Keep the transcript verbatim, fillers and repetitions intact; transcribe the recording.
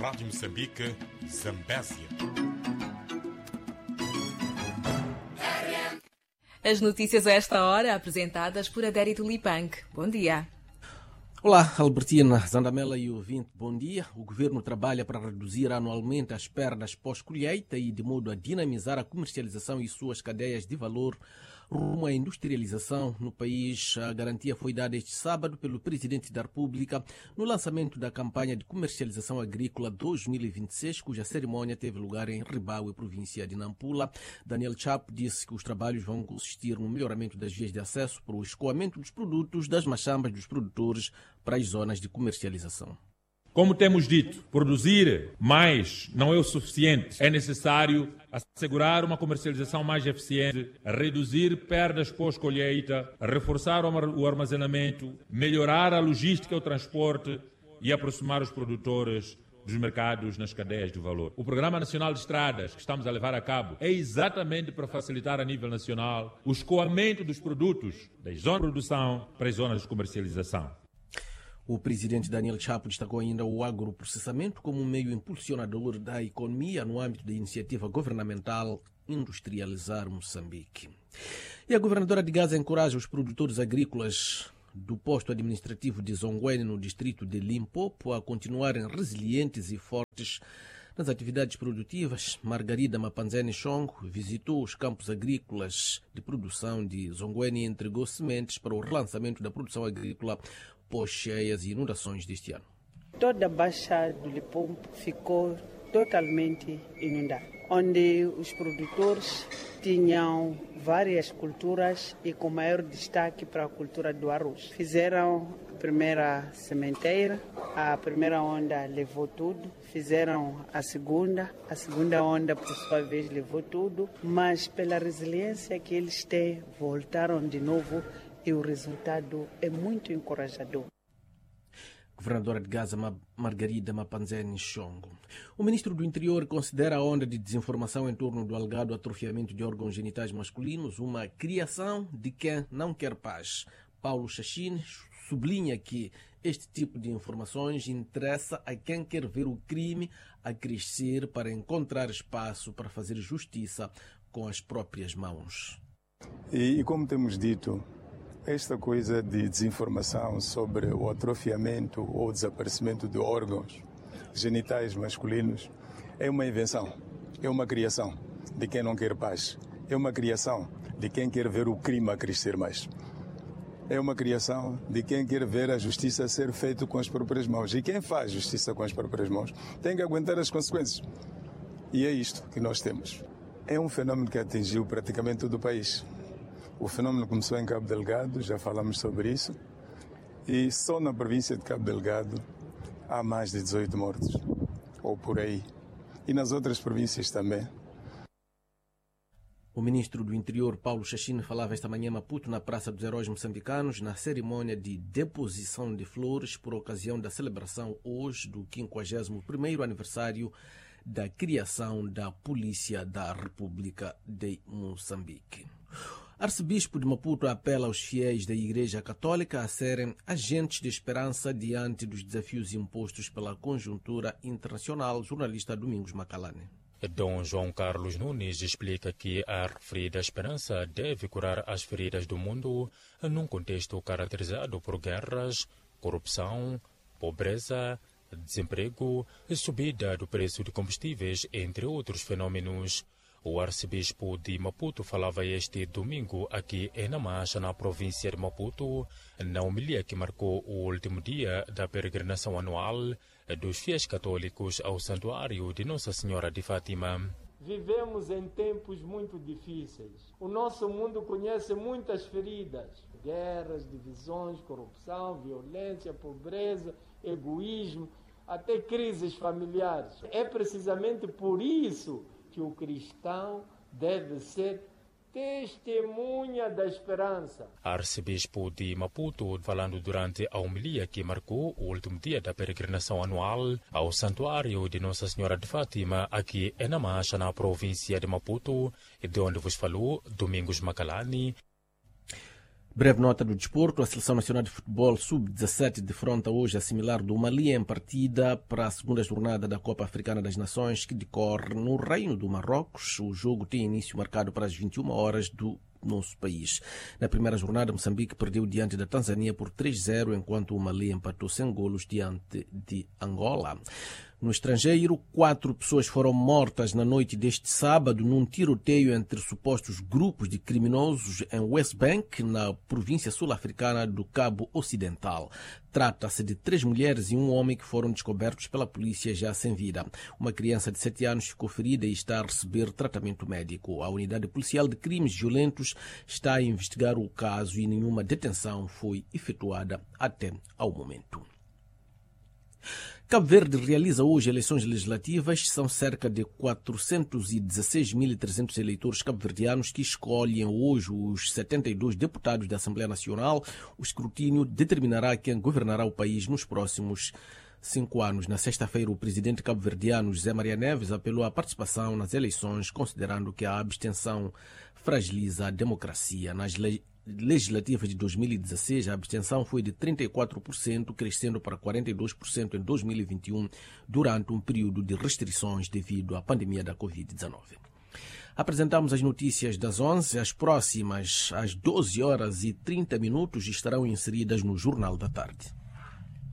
Rádio Moçambique, Zambésia. As notícias a esta hora, apresentadas por Adério Tulipanque. Bom dia. Olá, Albertina, Zandamela e ouvinte, bom dia. O governo trabalha para reduzir anualmente as perdas pós-colheita e de modo a dinamizar a comercialização e suas cadeias de valor rumo à industrialização no país. A garantia foi dada este sábado pelo Presidente da República no lançamento da campanha de comercialização agrícola dois mil e vinte e seis, cuja cerimônia teve lugar em Ribaue, província de Nampula. Daniel Chapo disse que os trabalhos vão consistir no melhoramento das vias de acesso para o escoamento dos produtos das machambas dos produtores para as zonas de comercialização. Como temos dito, produzir mais não é o suficiente. É necessário assegurar uma comercialização mais eficiente, reduzir perdas pós-colheita, reforçar o armazenamento, melhorar a logística e o transporte e aproximar os produtores dos mercados nas cadeias de valor. O Programa Nacional de Estradas que estamos a levar a cabo é exatamente para facilitar a nível nacional o escoamento dos produtos das zonas de produção para as zonas de comercialização. O presidente Daniel Chapo destacou ainda o agroprocessamento como um meio impulsionador da economia no âmbito da iniciativa governamental Industrializar Moçambique. E a governadora de Gaza encoraja os produtores agrícolas do posto administrativo de Zonguene, no distrito de Limpopo, a continuarem resilientes e fortes nas atividades produtivas. Margarida Mapanzene Chongo visitou os campos agrícolas de produção de Zonguene e entregou sementes para o relançamento da produção agrícola pós-cheias e inundações deste ano. Toda a Baixa do Limpopo ficou totalmente inundada, onde os produtores tinham várias culturas e com maior destaque para a cultura do arroz. Fizeram a primeira sementeira, a primeira onda levou tudo, fizeram a segunda, a segunda onda por sua vez levou tudo, mas pela resiliência que eles têm, voltaram de novo e o resultado é muito encorajador. Governadora de Gaza, Margarida Mapanzene Chongo. O ministro do Interior considera a onda de desinformação em torno do alegado atrofiamento de órgãos genitais masculinos uma criação de quem não quer paz. Paulo Chachine sublinha que este tipo de informações interessa a quem quer ver o crime a crescer para encontrar espaço para fazer justiça com as próprias mãos. E, e como temos dito, esta coisa de desinformação sobre o atrofiamento ou desaparecimento de órgãos genitais masculinos é uma invenção, é uma criação de quem não quer paz, é uma criação de quem quer ver o crime a crescer mais. É uma criação de quem quer ver a justiça ser feita com as próprias mãos. E quem faz justiça com as próprias mãos tem que aguentar as consequências. E é isto que nós temos. É um fenômeno que atingiu praticamente todo o país. O fenômeno começou em Cabo Delgado, já falamos sobre isso, e só na província de Cabo Delgado há mais de dezoito mortos, ou por aí, e nas outras províncias também. O ministro do Interior, Paulo Chachine, falava esta manhã em Maputo, na Praça dos Heróis Moçambicanos, na cerimônia de deposição de flores por ocasião da celebração hoje do quinquagésimo primeiro aniversário da criação da Polícia da República de Moçambique. Arcebispo de Maputo apela aos fiéis da Igreja Católica a serem agentes de esperança diante dos desafios impostos pela conjuntura internacional. Jornalista Domingos Macalane. Dom João Carlos Nunes explica que a referida esperança deve curar as feridas do mundo num contexto caracterizado por guerras, corrupção, pobreza, desemprego e subida do preço de combustíveis, entre outros fenômenos. O arcebispo de Maputo falava este domingo aqui em Namacha, na província de Maputo, na homilia que marcou o último dia da peregrinação anual dos fiéis católicos ao Santuário de Nossa Senhora de Fátima. Vivemos em tempos muito difíceis. O nosso mundo conhece muitas feridas: guerras, divisões, corrupção, violência, pobreza, egoísmo, até crises familiares. É precisamente por isso que o cristão deve ser testemunha da esperança. Arcebispo de Maputo, falando durante a homilia que marcou o último dia da peregrinação anual ao Santuário de Nossa Senhora de Fátima, aqui em Namacha, na província de Maputo, de onde vos falou Domingos Macalani. Breve nota do desporto. A Seleção Nacional de Futebol sub dezassete defronta hoje a similar do Mali em partida para a segunda jornada da Copa Africana das Nações, que decorre no Reino do Marrocos. O jogo tem início marcado para as vinte e uma horas do nosso país. Na primeira jornada, Moçambique perdeu diante da Tanzânia por três a zero, enquanto o Mali empatou sem golos diante de Angola. No estrangeiro, quatro pessoas foram mortas na noite deste sábado num tiroteio entre supostos grupos de criminosos em West Bank, na província sul-africana do Cabo Ocidental. Trata-se de três mulheres e um homem que foram descobertos pela polícia já sem vida. Uma criança de sete anos ficou ferida e está a receber tratamento médico. A unidade policial de crimes violentos está a investigar o caso e nenhuma detenção foi efetuada até ao momento. Cabo Verde realiza hoje eleições legislativas. São cerca de quatrocentos e dezesseis mil e trezentos eleitores cabo-verdianos que escolhem hoje os setenta e dois deputados da Assembleia Nacional. O escrutínio determinará quem governará o país nos próximos cinco anos. Na sexta-feira, o presidente cabo-verdiano José Maria Neves apelou à participação nas eleições, considerando que a abstenção fragiliza a democracia. Nas le legislativas de dois mil e dezesseis, a abstenção foi de trinta e quatro por cento, crescendo para quarenta e dois por cento em dois mil e vinte e um, durante um período de restrições devido à pandemia da covid dezenove. Apresentamos as notícias das onze. As próximas, às doze horas e trinta minutos, estarão inseridas no Jornal da Tarde.